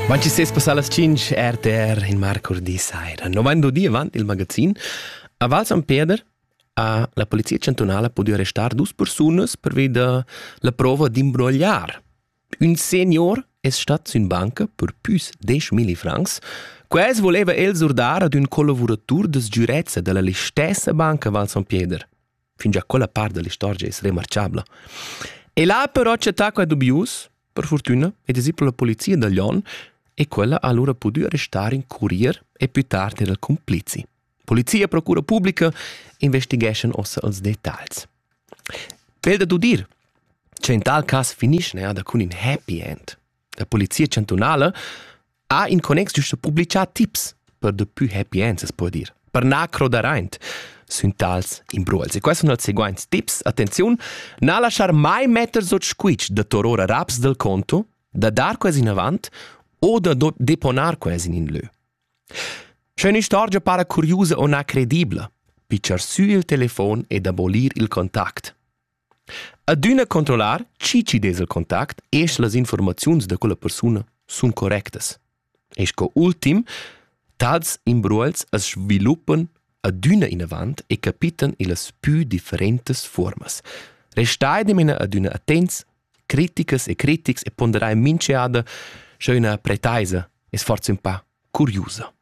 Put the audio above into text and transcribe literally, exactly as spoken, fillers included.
ventisei passate le cinque, R T R in mercoledì sera. Novendo di avanti il magazin, a Val San Pieder, a la polizia cantonale podia arrestare due persone per vedere la prova di imbrogliare. Un signor è stato in banca per più di diecimila francs. Quasi voleva el sordare ad un collaboratore des giurezza della stessa banca Val San Pieder. Fin già quella parte della storia è remarciabile. E là però c'è attacco a dubbius, per fortuna, ed esempio la polizia da Lyon, e quella allora podia arrestare in courier e più tardi il complici. Polizia e procura pubblica investigation ossa als dettagli. Vel da du dir, c'è in tal caso finisce neada con un happy end. La polizia cantonale ha in connex giusto pubblicato tips per de più happy ends, es può dir. Per nacro da reint sunt tals imbruols. E questi sono i seguenti tips. Attenzione, non lasciare mai mettere sotto squitch da torora raps del conto, da dar quasi in avanti o da deponar quasi in lö. C'è una storia para curiosa o non credibile. Picciar su il telefono ed abolir il contact. Ad una controllar ci ci des il contact e se le informazioni da quella persona sono correcte. E sco ultim, tals imbruols es sviluppan ad una in avant e capitan in las più differentes formas. Restai de mena ad una attens, criticas e critics e ponderai minceada, c'è una pretaisa e sforza un pa curiosa.